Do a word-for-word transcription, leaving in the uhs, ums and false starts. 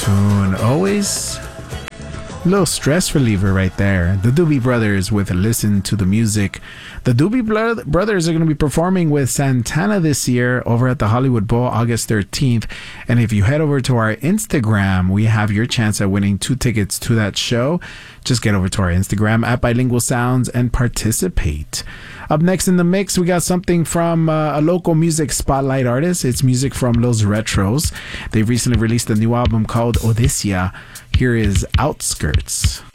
tune. Always a little stress reliever right there. The Doobie Brothers with Listen to the Music. The Doobie Blo- Brothers are going to be performing with Santana this year over at the Hollywood Bowl August thirteenth. And if you head over to our Instagram, we have your chance at winning two tickets to that show. Just get over to our Instagram at Bilingual Sounds and participate. Up next in the mix, we got something from uh, a local music spotlight artist. It's music from Los Retros. They've recently released a new album called Odissia. Here is Outskirts.